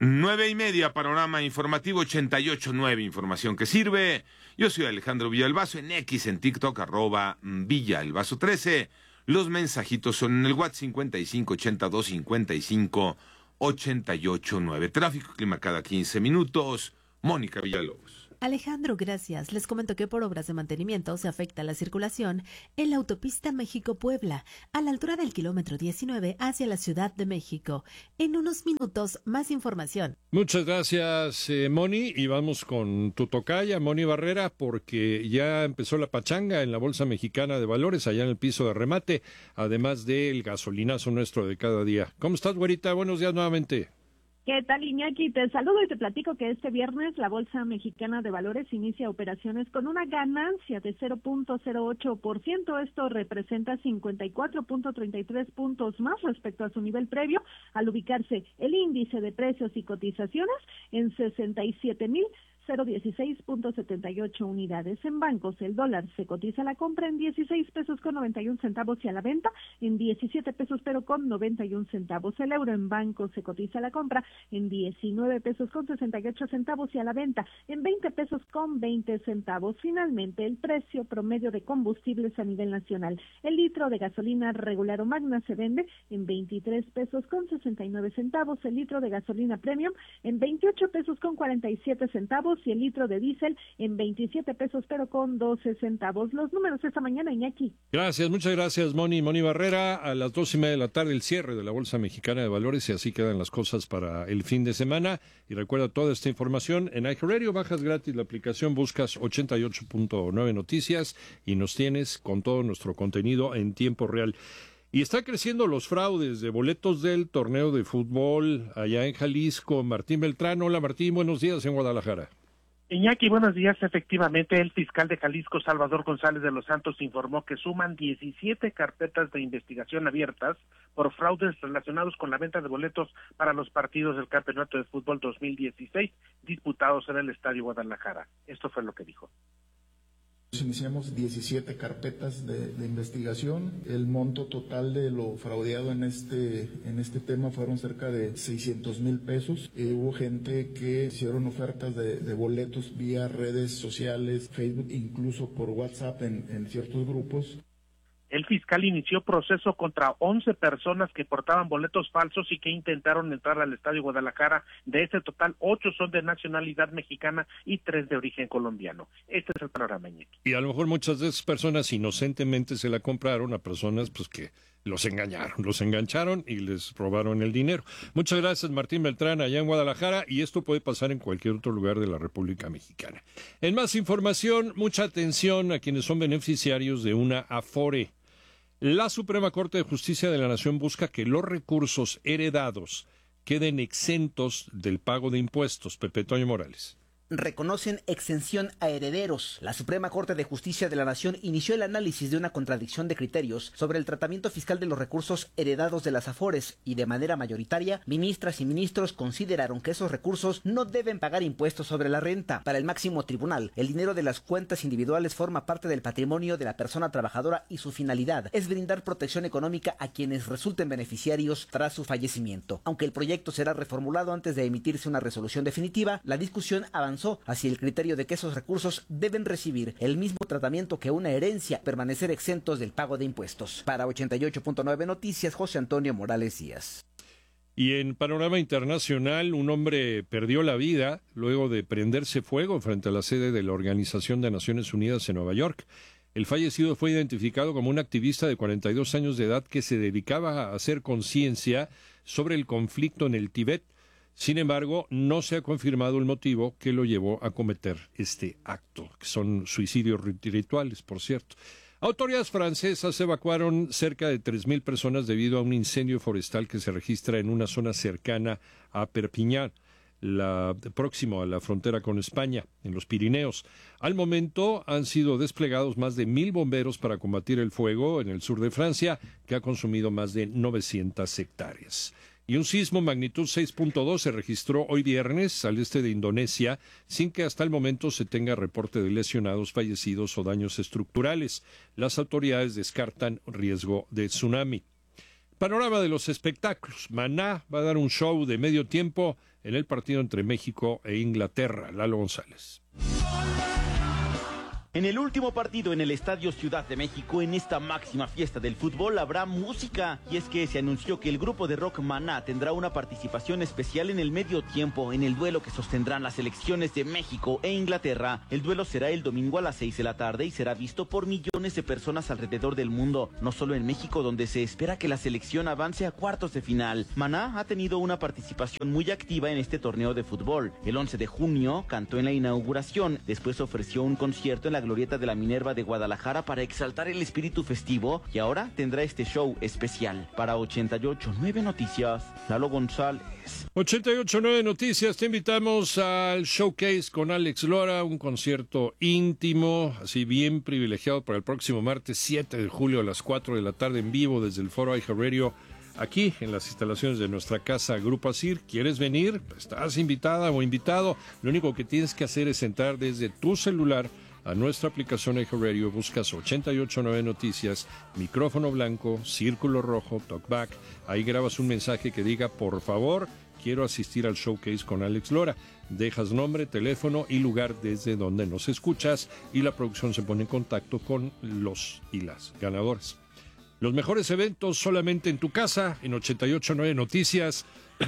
9:30, panorama informativo 88.9, información que sirve. Yo soy Alejandro Villalbazo, en X, en TikTok, @Villalbazo13. Los mensajitos son en el WhatsApp 5582558889. Tráfico y clima cada 15 minutos. Mónica Villalobos. Alejandro, gracias. Les comento que por obras de mantenimiento se afecta la circulación en la autopista México-Puebla, a la altura del kilómetro 19 hacia la Ciudad de México. En unos minutos, más información. Muchas gracias, Moni, y vamos con tu tocaya, Moni Barrera, porque ya empezó la pachanga en la Bolsa Mexicana de Valores, allá en el piso de remate, además del gasolinazo nuestro de cada día. ¿Cómo estás, güerita? Buenos días nuevamente. ¿Qué tal, Iñaki? Te saludo y te platico que este viernes la Bolsa Mexicana de Valores inicia operaciones con una ganancia de 0.08%. Esto representa 54.33 puntos más respecto a su nivel previo, al ubicarse el índice de precios y cotizaciones en 67,016.78 unidades. En bancos, el dólar se cotiza a la compra en 16 pesos con 91 centavos y a la venta en 17 pesos pero con 91 centavos. El euro en bancos se cotiza a la compra en 19 pesos con 68 centavos y a la venta en 20 pesos con 20 centavos. Finalmente, el precio promedio de combustibles a nivel nacional. El litro de gasolina regular o magna se vende en 23 pesos con 69 centavos. El litro de gasolina premium en 28 pesos con 47 centavos y el litro de diésel en 27 pesos pero con 12 centavos. Los números esta mañana, Iñaki. Gracias, muchas gracias, Moni Barrera. A las 2:30 de la tarde el cierre de la Bolsa Mexicana de Valores y así quedan las cosas para el fin de semana. Y recuerda toda esta información en iHeartRadio, bajas gratis la aplicación, buscas 88.9 Noticias y nos tienes con todo nuestro contenido en tiempo real. Y está creciendo los fraudes de boletos del torneo de fútbol allá en Jalisco. Martín Beltrán, hola Martín, buenos días en Guadalajara. Iñaki, buenos días. Efectivamente, el fiscal de Jalisco, Salvador González de los Santos, informó que suman 17 carpetas de investigación abiertas por fraudes relacionados con la venta de boletos para los partidos del Campeonato de Fútbol 2016 disputados en el Estadio Guadalajara. Esto fue lo que dijo. Iniciamos 17 carpetas de investigación. El monto total de lo fraudeado en este tema fueron cerca de 600,000 pesos. Hubo gente que hicieron ofertas de boletos vía redes sociales, Facebook, incluso por WhatsApp en ciertos grupos. El fiscal inició proceso contra 11 personas que portaban boletos falsos y que intentaron entrar al Estadio Guadalajara. De ese total, 8 son de nacionalidad mexicana y 3 de origen colombiano. Este es el panorama, Iñaki. Y a lo mejor muchas de esas personas inocentemente se la compraron a personas pues que los engancharon y les robaron el dinero. Muchas gracias, Martín Beltrán, allá en Guadalajara, y esto puede pasar en cualquier otro lugar de la República Mexicana. En más información, mucha atención a quienes son beneficiarios de una Afore. La Suprema Corte de Justicia de la Nación busca que los recursos heredados queden exentos del pago de impuestos. Pepe Toño Morales. Reconocen exención a herederos. La Suprema Corte de Justicia de la Nación inició el análisis de una contradicción de criterios sobre el tratamiento fiscal de los recursos heredados de las Afores y de manera mayoritaria, ministras y ministros consideraron que esos recursos no deben pagar impuestos sobre la renta. Para el máximo tribunal, el dinero de las cuentas individuales forma parte del patrimonio de la persona trabajadora y su finalidad es brindar protección económica a quienes resulten beneficiarios tras su fallecimiento. Aunque el proyecto será reformulado antes de emitirse una resolución definitiva, la discusión avanzó hacia el criterio de que esos recursos deben recibir el mismo tratamiento que una herencia, permanecer exentos del pago de impuestos. Para 88.9 Noticias, José Antonio Morales Díaz. Y en panorama internacional, un hombre perdió la vida luego de prenderse fuego frente a la sede de la Organización de Naciones Unidas en Nueva York. El fallecido fue identificado como un activista de 42 años de edad que se dedicaba a hacer conciencia sobre el conflicto en el Tíbet. Sin embargo, no se ha confirmado el motivo que lo llevó a cometer este acto, que son suicidios rituales, por cierto. Autoridades francesas evacuaron cerca de 3,000 personas debido a un incendio forestal que se registra en una zona cercana a Perpiñán, próximo a la frontera con España, en los Pirineos. Al momento han sido desplegados más de 1,000 bomberos para combatir el fuego en el sur de Francia, que ha consumido más de 900 hectáreas. Y un sismo magnitud 6.2 se registró hoy viernes al este de Indonesia, sin que hasta el momento se tenga reporte de lesionados, fallecidos o daños estructurales. Las autoridades descartan riesgo de tsunami. Panorama de los espectáculos. Maná va a dar un show de medio tiempo en el partido entre México e Inglaterra. Lalo González. En el último partido en el Estadio Ciudad de México, en esta máxima fiesta del fútbol, habrá música. Y es que se anunció que el grupo de rock Maná tendrá una participación especial en el medio tiempo, en el duelo que sostendrán las selecciones de México e Inglaterra. El duelo será el domingo a las 6 de la tarde y será visto por millones de personas alrededor del mundo, no solo en México, donde se espera que la selección avance a cuartos de final. Maná ha tenido una participación muy activa en este torneo de fútbol. El 11 de junio cantó en la inauguración, después ofreció un concierto en la Glorieta de la Minerva de Guadalajara para exaltar el espíritu festivo y ahora tendrá este show especial. Para 88.9 Noticias, Lalo González. 88.9 Noticias, te invitamos al Showcase con Alex Lora, un concierto íntimo, así bien privilegiado para el próximo martes 7 de julio a las 4 de la tarde en vivo desde el Foro iHeartRadio, aquí en las instalaciones de nuestra casa Grupo Asir. ¿Quieres venir? Estás invitada o invitado. Lo único que tienes que hacer es entrar desde tu celular a nuestra aplicación iHeartRadio, buscas 88.9 Noticias, micrófono blanco, círculo rojo, talkback, ahí grabas un mensaje que diga, por favor, quiero asistir al Showcase con Alex Lora. Dejas nombre, teléfono y lugar desde donde nos escuchas y la producción se pone en contacto con los y las ganadores. Los mejores eventos solamente en tu casa, en 88.9 Noticias,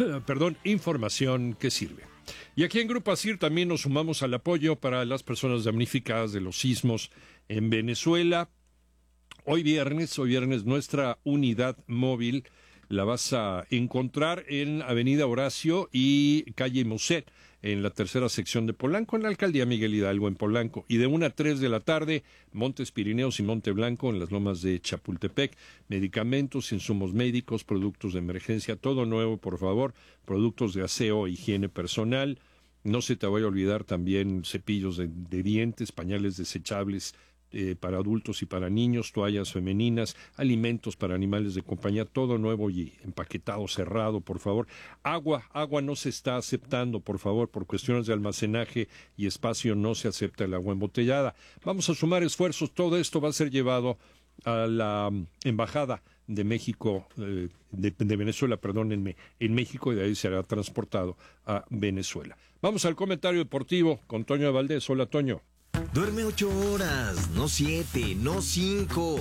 información que sirve. Y aquí en Grupo Asir también nos sumamos al apoyo para las personas damnificadas de los sismos en Venezuela. Hoy viernes, nuestra unidad móvil la vas a encontrar en Avenida Horacio y Calle Moset, en la tercera sección de Polanco, en la Alcaldía Miguel Hidalgo, en Polanco. Y de 1 a 3 de la tarde, Montes Pirineos y Monte Blanco, en las lomas de Chapultepec. Medicamentos, insumos médicos, productos de emergencia, todo nuevo, por favor. Productos de aseo e higiene personal. No se te vaya a olvidar también cepillos de dientes, pañales desechables para adultos y para niños, toallas femeninas, alimentos para animales de compañía, todo nuevo y empaquetado, cerrado, por favor. Agua no se está aceptando, por favor, por cuestiones de almacenaje y espacio no se acepta el agua embotellada. Vamos a sumar esfuerzos, todo esto va a ser llevado a la Embajada de México, de Venezuela, en México, y de ahí será transportado a Venezuela. Vamos al comentario deportivo con Toño de Valdés. Hola, Toño. Duerme 8 horas, no 7, no 5,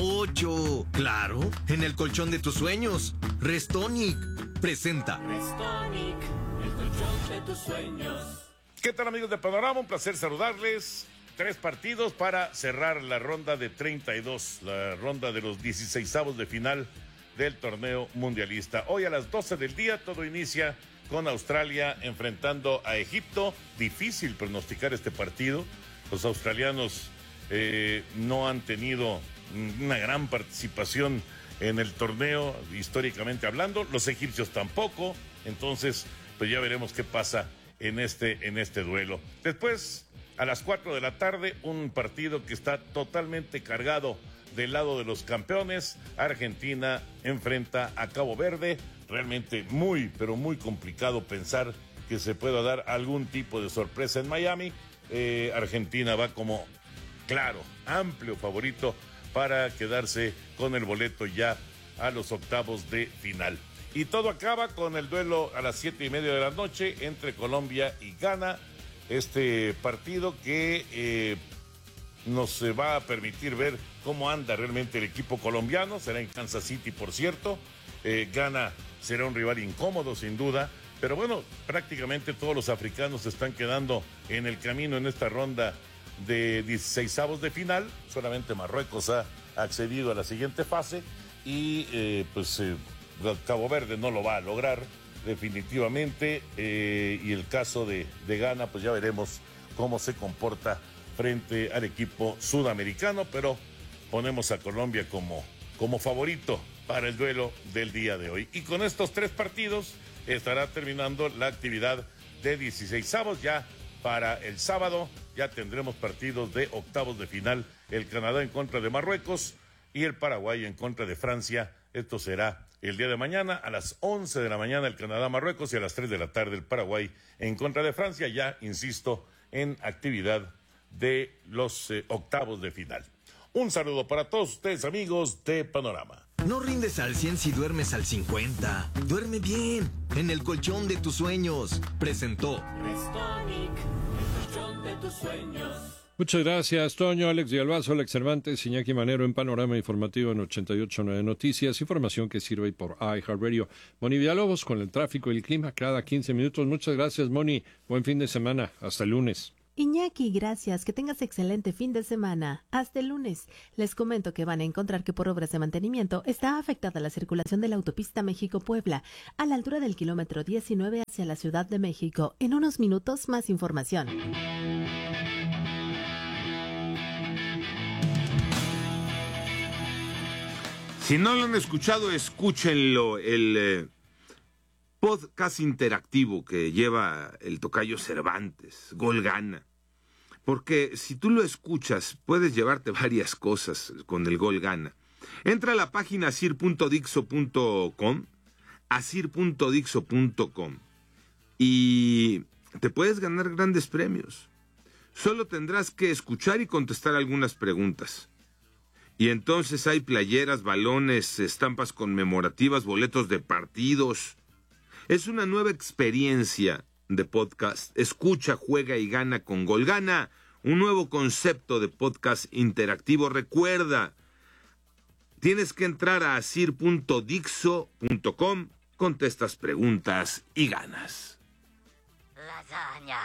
8. Claro, en el colchón de tus sueños. Restonic presenta. Restonic, el colchón de tus sueños. ¿Qué tal, amigos de Panorama? Un placer saludarles. 3 partidos para cerrar la ronda de 32, la ronda de los 16avos de final del torneo mundialista. Hoy a las 12 del día todo inicia con Australia enfrentando a Egipto. Difícil pronosticar este partido. Los australianos no han tenido una gran participación en el torneo, históricamente hablando. Los egipcios tampoco. Entonces, pues ya veremos qué pasa en este duelo. Después, a las 4 de la tarde, un partido que está totalmente cargado del lado de los campeones. Argentina enfrenta a Cabo Verde. Realmente muy, pero muy complicado pensar que se pueda dar algún tipo de sorpresa en Miami. Argentina va como, claro, amplio favorito para quedarse con el boleto ya a los octavos de final. Y todo acaba con el duelo a las 7:30 de la noche entre Colombia y Ghana. Este partido que nos va a permitir ver cómo anda realmente el equipo colombiano. Será en Kansas City, por cierto. Ghana será un rival incómodo, sin duda. Pero bueno, prácticamente todos los africanos se están quedando en el camino en esta ronda de 16avos de final. Solamente Marruecos ha accedido a la siguiente fase y Cabo Verde no lo va a lograr definitivamente. Y el caso de Ghana, pues ya veremos cómo se comporta frente al equipo sudamericano, pero ponemos a Colombia como favorito para el duelo del día de hoy. Y con estos 3 partidos estará terminando la actividad de 16avos. Ya para el sábado ya tendremos partidos de octavos de final. El Canadá en contra de Marruecos y el Paraguay en contra de Francia. Esto será el día de mañana a las 11 de la mañana el Canadá-Marruecos y a las 3 de la tarde el Paraguay en contra de Francia. Ya, insisto, en actividad de los octavos de final. Un saludo para todos ustedes, amigos de Panorama. No rindes al 100 si duermes al 50. Duerme bien, en el colchón de tus sueños. Presentó Restonic, el colchón de tus sueños. Muchas gracias, Toño, Alex Villalbazo, Alex Cervantes, Iñaki Manero en Panorama Informativo en 88.9 Noticias, información que sirve por iHeartRadio. Moni Villalobos con el tráfico y el clima cada 15 minutos. Muchas gracias, Moni. Buen fin de semana. Hasta el lunes. Iñaki, gracias. Que tengas excelente fin de semana. Hasta el lunes. Les comento que van a encontrar que por obras de mantenimiento está afectada la circulación de la autopista México-Puebla a la altura del kilómetro 19 hacia la Ciudad de México. En unos minutos, más información. Si no lo han escuchado, escúchenlo. El podcast interactivo que lleva el tocayo Cervantes, Gol Gana. Porque si tú lo escuchas, puedes llevarte varias cosas con el Gol Gana. Entra a la página asir.dixo.com, asir.dixo.com, y te puedes ganar grandes premios. Solo tendrás que escuchar y contestar algunas preguntas. Y entonces hay playeras, balones, estampas conmemorativas, boletos de partidos. Es una nueva experiencia de podcast. Escucha, juega y gana con Gol Gana, un nuevo concepto de podcast interactivo. Recuerda, tienes que entrar a asir.dixo.com, contestas preguntas y ganas. Lasaña.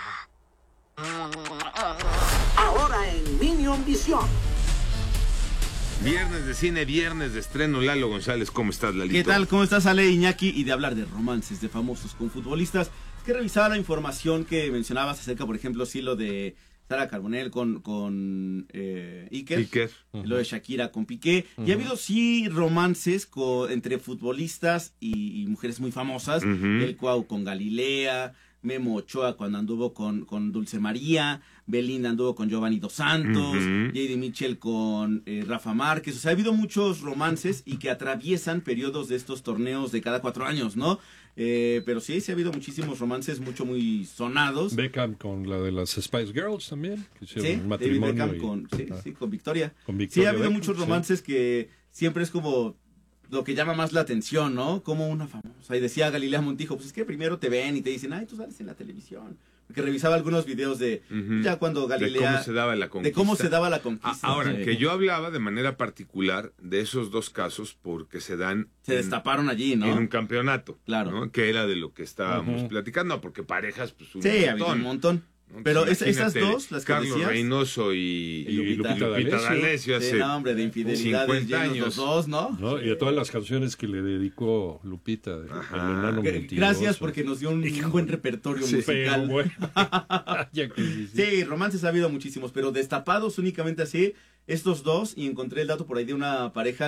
Ahora en Minion Visión. Viernes de cine, viernes de estreno. Lalo González, ¿cómo estás, Lalito? ¿Qué tal? ¿Cómo estás, Ale, Iñaki? Y de hablar de romances de famosos con futbolistas, que revisaba la información que mencionabas acerca, por ejemplo, sí, lo de Sara Carbonell con Iker. Lo de Shakira con Piqué. Y ha habido, sí, romances entre futbolistas y mujeres muy famosas. El Cuau con Galilea, Memo Ochoa cuando anduvo con Dulce María, Belinda anduvo con Giovanni Dos Santos, J.D. Mitchell con Rafa Márquez. O sea, ha habido muchos romances y que atraviesan periodos de estos torneos de cada 4 años, ¿no? Pero sí ha habido muchísimos romances, muy sonados. Beckham con la de las Spice Girls también, que hicieron un matrimonio. David Beckham con Victoria. Con Victoria. Sí, ha habido Beckham, muchos romances que siempre es como lo que llama más la atención, ¿no? Como una famosa. Y decía Galilea Montijo, pues es que primero te ven y te dicen, ay, tú sales en la televisión. Porque revisaba algunos videos de ya cuando Galilea... De cómo se daba la conquista. Ahora, que yo hablaba de manera particular de esos dos casos porque se destaparon allí, ¿no? En un campeonato. Claro. ¿no? Que era de lo que estábamos platicando, porque parejas, pues había un montón. Pero esas dos, las que Carlos decías, Reynoso y Lupita D'Alessio hace de infidelidades 50 años. Los dos, ¿no? Y a todas las canciones que le dedicó Lupita. Gracias, porque nos dio un buen repertorio musical. Bueno. Sí, romances ha habido muchísimos, pero destapados únicamente así, estos dos, y encontré el dato por ahí de una pareja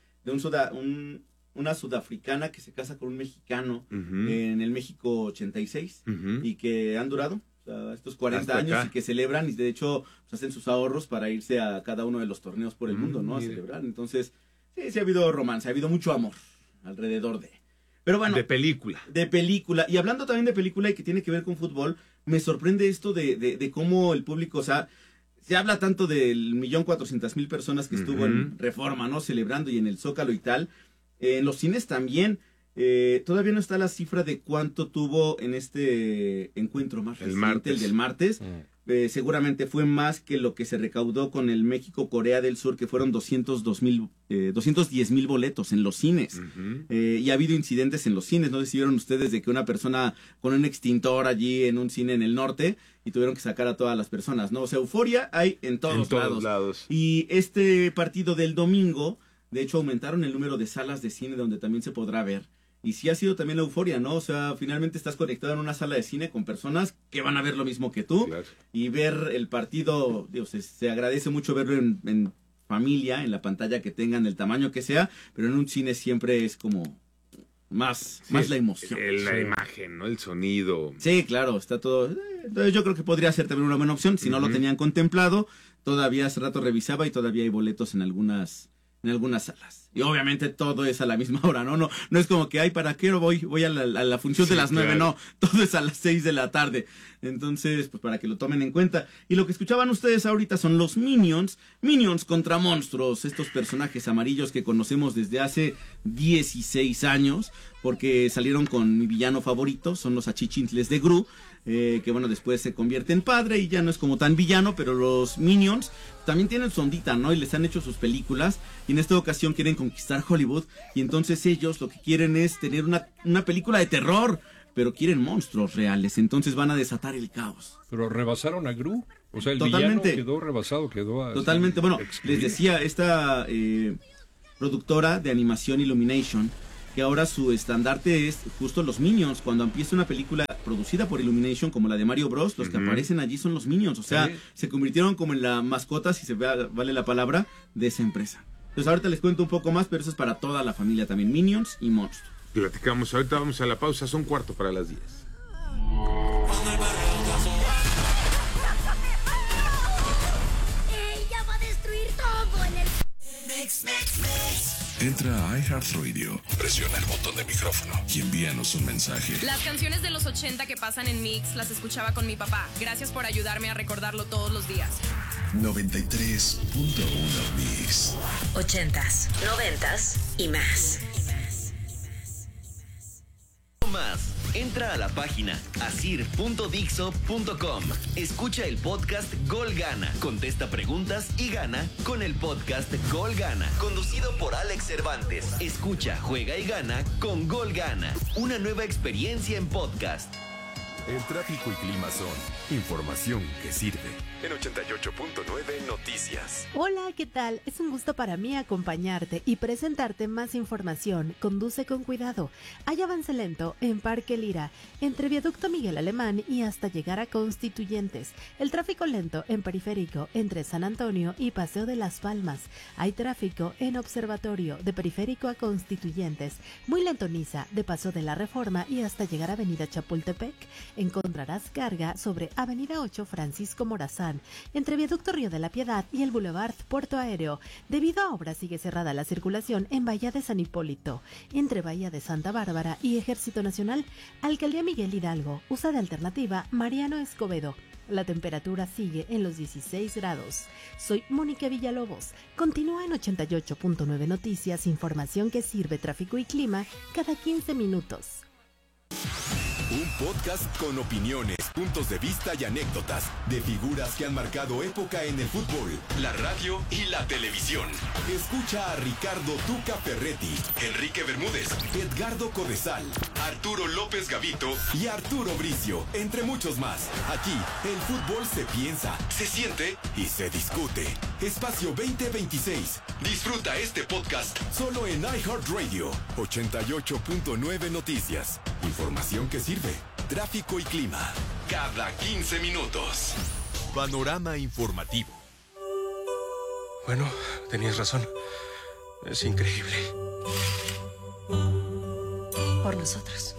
una sudafricana que se casa con un mexicano en el México 86 y que han durado estos 40 años y que celebran y de hecho pues, hacen sus ahorros para irse a cada uno de los torneos por el mundo, ¿no? A celebrar. Entonces, sí ha habido romance, ha habido mucho amor alrededor de. Pero bueno. De película. Y hablando también de película y que tiene que ver con fútbol, me sorprende esto de cómo el público, o sea, se habla tanto del 1.400.000 personas que estuvo en Reforma, ¿no? Celebrando y en el Zócalo y tal. En los cines también. Todavía no está la cifra de cuánto tuvo en este encuentro más reciente, el del martes. Seguramente fue más que lo que se recaudó con el México-Corea del Sur, que fueron 210,000 boletos en los cines. Y ha habido incidentes en los cines. ¿No sé si vieron ustedes de que una persona con un extintor allí en un cine en el norte y tuvieron que sacar a todas las personas, ¿no? O sea, euforia hay en todos lados. Y este partido del domingo, de hecho, aumentaron el número de salas de cine donde también se podrá ver. Y sí ha sido también la euforia, ¿no? O sea, finalmente estás conectado en una sala de cine con personas que van a ver lo mismo que tú. Claro. Y ver el partido, digo, se agradece mucho verlo en familia, en la pantalla que tengan, el tamaño que sea, pero en un cine siempre es como más la emoción. La imagen, ¿no? El sonido. Sí, claro, está todo. Entonces yo creo que podría ser también una buena opción. Si no lo tenían contemplado, todavía hace rato revisaba y todavía hay boletos en algunas salas. Y obviamente todo es a la misma hora, ¿no? No es como que, ¿para qué voy a la función de las 9? Claro. No, todo es a las 6 de la tarde. Entonces, pues para que lo tomen en cuenta. Y lo que escuchaban ustedes ahorita son los Minions contra monstruos, estos personajes amarillos que conocemos desde hace 16 años, porque salieron con mi villano favorito, son los achichintles de Gru, que bueno, después se convierte en padre y ya no es como tan villano, pero los Minions también tienen su ondita, ¿no? Y les han hecho sus películas, y en esta ocasión quieren conquistar Hollywood, y entonces ellos lo que quieren es tener una película de terror, pero quieren monstruos reales, entonces van a desatar el caos. Pero rebasaron a Gru, o sea, el totalmente villano quedó rebasado, totalmente, bueno, excluido. Les decía, esta productora de animación Illumination, que ahora su estandarte es justo los Minions. Cuando empieza una película producida por Illumination, como la de Mario Bros, los que aparecen allí son los Minions. O sea, se convirtieron como en la mascota, si se vale la palabra, de esa empresa. Entonces ahorita les cuento un poco más, pero eso es para toda la familia también, Minions y monstruos. Platicamos, ahorita vamos a la pausa, son 9:45. ¡Ella va a destruir todo en el... Mix. Entra a iHeartRadio, presiona el botón de micrófono y envíanos un mensaje. Las canciones de los 80 que pasan en Mix las escuchaba con mi papá. Gracias por ayudarme a recordarlo todos los días. 93.1 Mix. 80s, 90s y más. Más. Entra a la página asir.dixo.com. Escucha el podcast Gol Gana. Contesta preguntas y gana con el podcast Gol Gana. Conducido por Alex Cervantes. Escucha, juega y gana con Gol Gana. Una nueva experiencia en podcast. El tráfico y clima son información que sirve. En 88.9 Noticias. Hola, ¿qué tal? Es un gusto para mí acompañarte y presentarte más información. Conduce con cuidado. Hay avance lento en Parque Lira, entre Viaducto Miguel Alemán y hasta llegar a Constituyentes. El tráfico lento en Periférico, entre San Antonio y Paseo de las Palmas. Hay tráfico en Observatorio, de Periférico a Constituyentes. Muy lento Niza, de Paso de la Reforma y hasta llegar a Avenida Chapultepec. Encontrarás carga sobre Avenida 8 Francisco Morazán, entre Viaducto Río de la Piedad y el Boulevard Puerto Aéreo. Debido a obras sigue cerrada la circulación en Bahía de San Hipólito, entre Bahía de Santa Bárbara y Ejército Nacional. Alcaldía Miguel Hidalgo, usa de alternativa Mariano Escobedo. La temperatura sigue en los 16 grados. Soy Mónica Villalobos. Continúa en 88.9 Noticias, información que sirve, tráfico y clima cada 15 minutos. Un podcast con opiniones, puntos de vista y anécdotas de figuras que han marcado época en el fútbol, la radio y la televisión. Escucha a Ricardo Tuca Ferretti, Enrique Bermúdez, Edgardo Codesal, Arturo López Gavito y Arturo Bricio, entre muchos más. Aquí, el fútbol se piensa, se siente y se discute. Espacio 2026. Disfruta este podcast solo en iHeartRadio. 88.9 Noticias. Información que sirve. Tráfico y clima. Cada 15 minutos. Panorama informativo. Bueno, tenías razón. Es increíble. Por nosotros.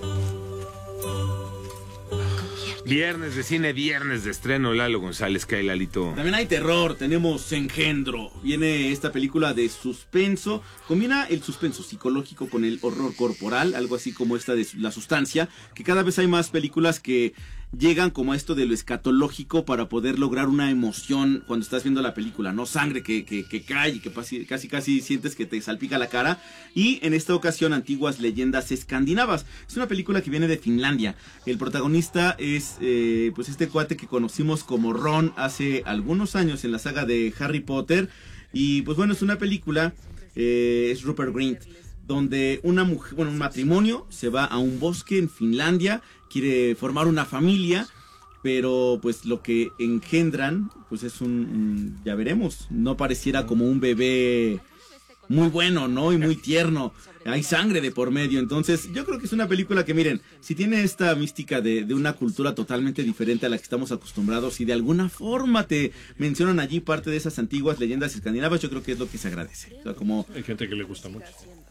Viernes de cine, viernes de estreno, Lalo González, ¿qué hay, Lalito? También hay terror, tenemos Engendro. Viene esta película de suspenso, combina el suspenso psicológico con el horror corporal, algo así como esta de La Sustancia, que cada vez hay más películas que llegan como a esto de lo escatológico para poder lograr una emoción cuando estás viendo la película, ¿no? Sangre que cae y que casi sientes que te salpica la cara. Y en esta ocasión, Antiguas Leyendas Escandinavas. Es una película que viene de Finlandia. El protagonista es pues este cuate que conocimos como Ron hace algunos años en la saga de Harry Potter. Y pues bueno, es una película, es Rupert Grint, donde una mujer, un matrimonio se va a un bosque en Finlandia, quiere formar una familia, pero pues lo que engendran pues es ya veremos, no pareciera como un bebé muy bueno, ¿no? Y muy tierno. Hay sangre de por medio. Entonces yo creo que es una película que, miren, si tiene esta mística de una cultura totalmente diferente a la que estamos acostumbrados y de alguna forma te mencionan allí parte de esas antiguas leyendas escandinavas, yo creo que es lo que se agradece. O sea, como hay gente que le gusta mucho.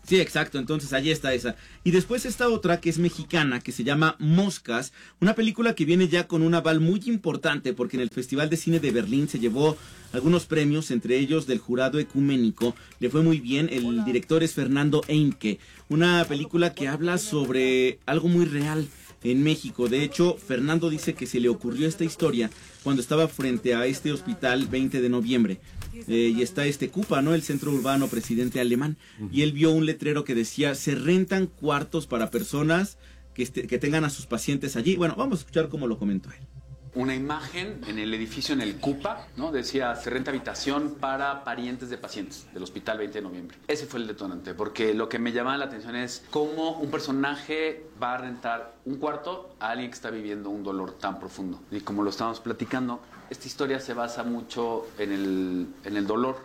Sí, exacto, entonces allí está esa. Y después esta otra que es mexicana, que se llama Moscas, una película que viene ya con un aval muy importante, porque en el Festival de Cine de Berlín se llevó algunos premios, entre ellos del jurado ecuménico. Le fue muy bien, el director es Fernando Einke, una película que habla sobre algo muy real en México. De hecho, Fernando dice que se le ocurrió esta historia cuando estaba frente a este hospital 20 de noviembre. Y está CUPA, ¿no? El Centro Urbano Presidente Alemán. Y él vio un letrero que decía, se rentan cuartos para personas que tengan a sus pacientes allí. Bueno, vamos a escuchar cómo lo comentó él. Una imagen en el edificio, en el CUPA, ¿no? Decía, se renta habitación para parientes de pacientes del Hospital 20 de Noviembre. Ese fue el detonante, porque lo que me llamaba la atención es cómo un personaje va a rentar un cuarto a alguien que está viviendo un dolor tan profundo. Y como lo estábamos platicando, esta historia se basa mucho en el dolor.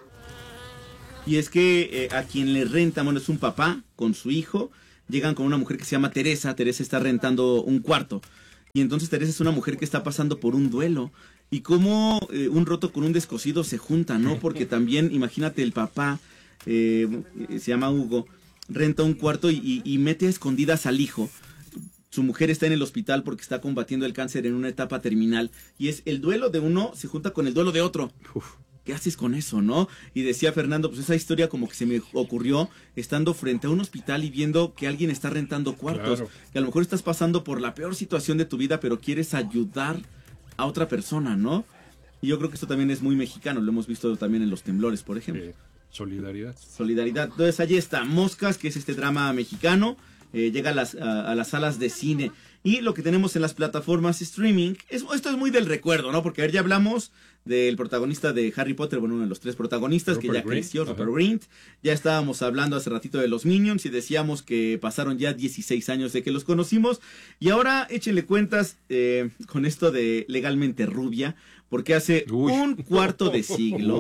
Y es que a quien le renta, bueno, es un papá con su hijo, llegan con una mujer que se llama Teresa. Teresa está rentando un cuarto. Y entonces Teresa es una mujer que está pasando por un duelo. Y cómo un roto con un descosido se juntan, ¿no? Porque también, imagínate, el papá, se llama Hugo, renta un cuarto y mete a escondidas al hijo. Su mujer está en el hospital porque está combatiendo el cáncer en una etapa terminal. Y es el duelo de uno se junta con el duelo de otro. ¿Qué haces con eso, no? Y decía Fernando, pues esa historia como que se me ocurrió estando frente a un hospital y viendo que alguien está rentando cuartos. Claro. Que a lo mejor estás pasando por la peor situación de tu vida, pero quieres ayudar a otra persona, ¿no? Y yo creo que esto también es muy mexicano. Lo hemos visto también en los temblores, por ejemplo. Solidaridad. Solidaridad. Entonces allí está Moscas, que es este drama mexicano. Llega a las salas de cine. Y lo que tenemos en las plataformas streaming, esto es muy del recuerdo, ¿no? Porque ayer ya hablamos del protagonista de Harry Potter, bueno, uno de los 3 protagonistas, Rupert que ya creció, Rupert Grint. Ya estábamos hablando hace ratito de los Minions y decíamos que pasaron ya 16 años de que los conocimos. Y ahora échenle cuentas con esto de Legalmente Rubia, porque hace un cuarto de siglo,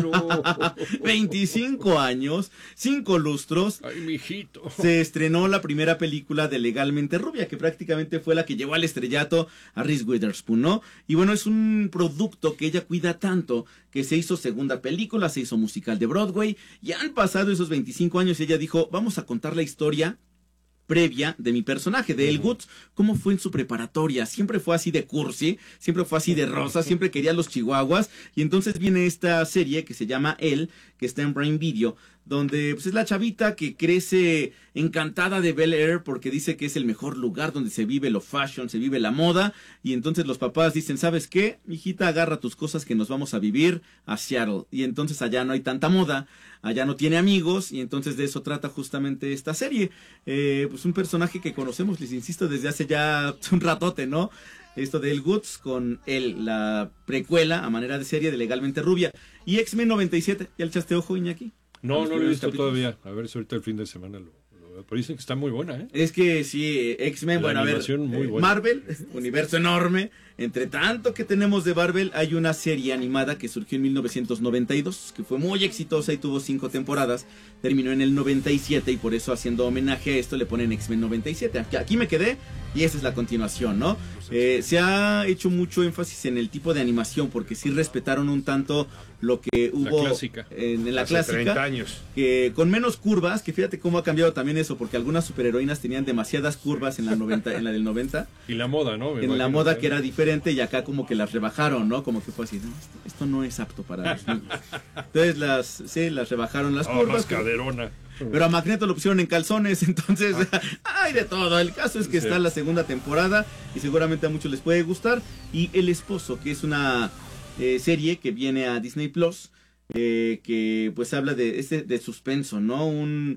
25 años, 5 lustros, ay, mijito, se estrenó la primera película de Legalmente Rubia, que prácticamente fue la que llevó al estrellato a Reese Witherspoon, ¿no? Y bueno, es un producto que ella cuida tanto que se hizo segunda película, se hizo musical de Broadway, y han pasado esos 25 años y ella dijo, vamos a contar la historia previa de mi personaje, de Elle Woods, cómo fue en su preparatoria. Siempre fue así de cursi, siempre fue así de rosa, siempre quería los chihuahuas, y entonces viene esta serie que se llama Elle, que está en Prime Video, donde pues es la chavita que crece encantada de Bel Air porque dice que es el mejor lugar donde se vive lo fashion, se vive la moda, y entonces los papás dicen, ¿sabes qué? Mijita, agarra tus cosas que nos vamos a vivir a Seattle, y entonces allá no hay tanta moda, allá no tiene amigos, y entonces de eso trata justamente esta serie. Pues un personaje que conocemos, les insisto, desde hace ya un ratote, ¿no? Esto de Elle Woods con él, la precuela a manera de serie de Legalmente Rubia. Y X-Men 97, ¿ya le echaste ojo, Iñaki? No lo he visto todavía. A ver si ahorita el fin de semana lo veo. Pero dicen que está muy buena, ¿eh? Es que sí, X-Men, bueno, a ver, muy buena. Marvel, universo enorme. Entre tanto que tenemos de Marvel, hay una serie animada que surgió en 1992, que fue muy exitosa y tuvo 5 temporadas. Terminó en el 97 y por eso, haciendo homenaje a esto, le ponen X-Men 97. Aquí me quedé y esa es la continuación, ¿no? Se ha hecho mucho énfasis en el tipo de animación porque sí respetaron un tanto lo que hubo en la clásica, 30 años. Que con menos curvas, que fíjate cómo ha cambiado también eso, porque algunas superheroínas tenían demasiadas curvas en la del 90. Y la moda, ¿no? En la moda que era diferente, y acá como que las rebajaron, ¿no? Como que fue así, no, esto no es apto para los niños. Entonces las rebajaron las curvas. Más caderona. Pero a Magneto lo pusieron en calzones, entonces hay de todo. El caso es que está la segunda temporada y seguramente a muchos les puede gustar. Y El Esposo, que es una serie que viene a Disney Plus, que pues habla de suspenso, ¿no?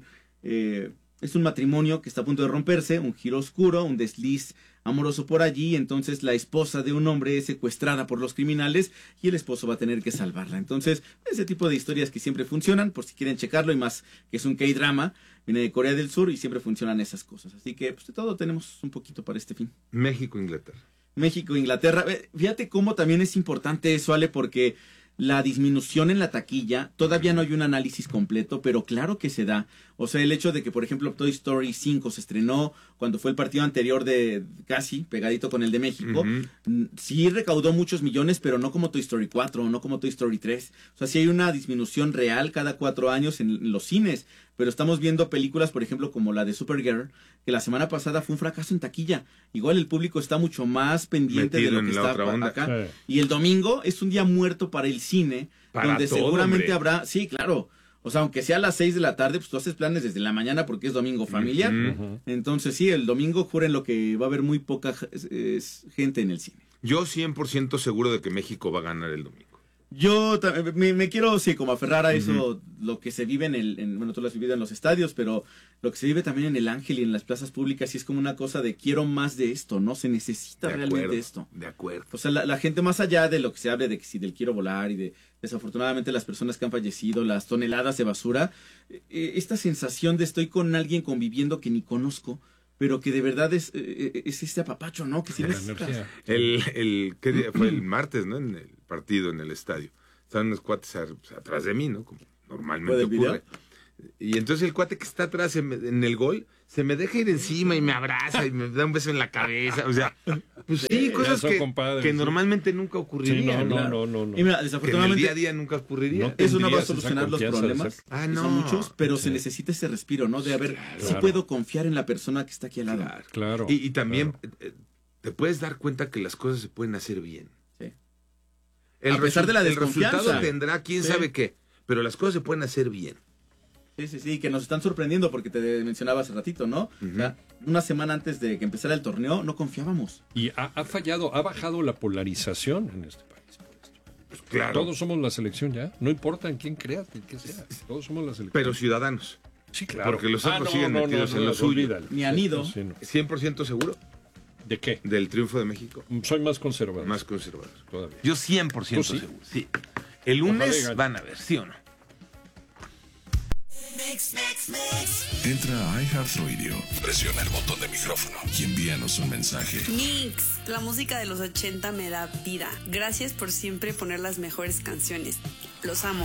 Es un matrimonio que está a punto de romperse, un giro oscuro, un desliz amoroso por allí, entonces la esposa de un hombre es secuestrada por los criminales y el esposo va a tener que salvarla. Entonces, ese tipo de historias que siempre funcionan, por si quieren checarlo, y más que es un K-drama, viene de Corea del Sur y siempre funcionan esas cosas. Así que, pues de todo tenemos un poquito para este fin. México-Inglaterra. Fíjate cómo también es importante eso, Ale, porque la disminución en la taquilla, todavía no hay un análisis completo, pero claro que se da. O sea, el hecho de que, por ejemplo, Toy Story 5 se estrenó cuando fue el partido anterior de casi pegadito con el de México, sí recaudó muchos millones, pero no como Toy Story 4, no como Toy Story 3. O sea, sí hay una disminución real cada 4 años en los cines, pero estamos viendo películas, por ejemplo, como la de Supergirl, que la semana pasada fue un fracaso en taquilla. Igual el público está mucho más pendiente de lo que está acá. Sí. Y el domingo es un día muerto para el cine, donde todo, seguramente habrá... Sí, claro. O sea, aunque sea a las 6 de la tarde, pues tú haces planes desde la mañana porque es domingo familiar. Entonces, sí, el domingo juren lo que va a haber muy poca gente en el cine. Yo 100% seguro de que México va a ganar el domingo. Yo me quiero, sí, como aferrar a eso, lo que se vive bueno, tú lo has vivido en los estadios, pero lo que se vive también en el Ángel y en las plazas públicas, y es como una cosa de quiero más de esto, ¿no? Se necesita realmente esto. De acuerdo. O sea, la gente, más allá de lo que se hable de que si del quiero volar y de desafortunadamente las personas que han fallecido, las toneladas de basura, esta sensación de estoy con alguien conviviendo que ni conozco, pero que de verdad es este apapacho, ¿no? Que sí necesitas. ¿Qué día fue? El martes, ¿no? En el partido, en el estadio. Estaban unos cuates atrás de mí, ¿no? Como normalmente ocurre. Y entonces el cuate que está atrás en el gol se me deja ir encima y me abraza y me da un beso en la cabeza. O sea, pues sí, cosas que normalmente nunca ocurrirían. Sí, no. Y mira, desafortunadamente, que en el día a día nunca ocurriría. No, eso no va a solucionar los problemas. Son muchos, pero se necesita ese respiro, ¿no? De sí puedo confiar en la persona que está aquí al lado. Claro. Y también te puedes dar cuenta que las cosas se pueden hacer bien. Sí. A pesar de la desconfianza. El resultado tendrá quién sabe qué, pero las cosas se pueden hacer bien. Sí, que nos están sorprendiendo porque te mencionaba hace ratito, ¿no? O sea, una semana antes de que empezara el torneo no confiábamos. Y ha bajado la polarización en este país por esto. Pues claro. Todos somos la selección ya, no importa en quién creas, en qué sea, todos somos la selección. Pero ciudadanos. Sí, claro. Porque los otros siguen metidos en lo suyo. Ni han ido. 100% seguro. ¿De qué? Del triunfo de México. Soy más conservador. Más conservador. Todavía. Yo 100% seguro. Sí. El lunes van a ver, ¿sí o no? Entra a iHeartRadio, presiona el botón de micrófono y envíanos un mensaje. Mix, la música de los 80 me da vida. Gracias por siempre poner las mejores canciones. Los amo.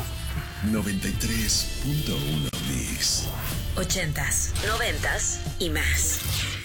93.1 Mix. 80s, 90s y más.